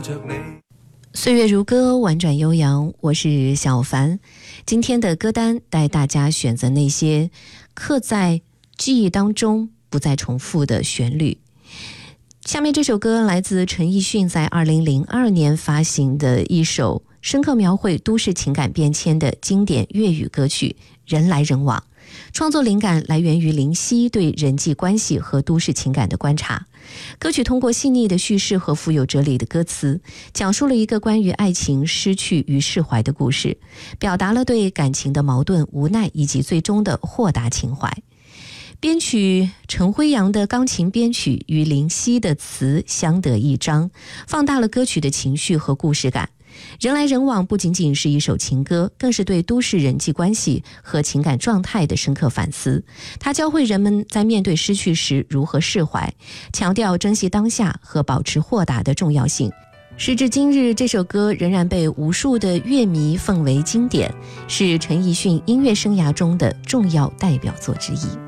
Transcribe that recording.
着你。 岁月如歌，婉转悠扬，我是小凡。今天的歌单带大家选择那些刻在记忆当中不再重复的旋律。下面这首歌来自陈奕迅在2002年发行的一首深刻描绘都市情感变迁的经典粤语歌曲《人来人往》。创作灵感来源于林夕对人际关系和都市情感的观察。歌曲通过细腻的叙事和富有哲理的歌词，讲述了一个关于爱情、失去与释怀的故事，表达了对感情的矛盾、无奈以及最终的豁达情怀。编曲陈辉阳的钢琴编曲与林夕的词相得益彰，放大了歌曲的情绪和故事感。人来人往不仅仅是一首情歌，更是对都市人际关系和情感状态的深刻反思。它教会人们在面对失去时如何释怀，强调珍惜当下和保持豁达的重要性。时至今日，这首歌仍然被无数的乐迷奉为经典，是陈奕迅音乐生涯中的重要代表作之一。